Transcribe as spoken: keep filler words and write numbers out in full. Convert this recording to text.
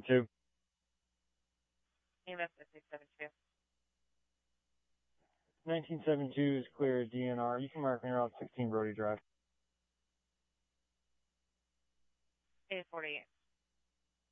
two. E M S nineteen seventy-two. nineteen seventy-two is clear D N R. You can mark me around sixteen Brody Drive. eight forty-eight.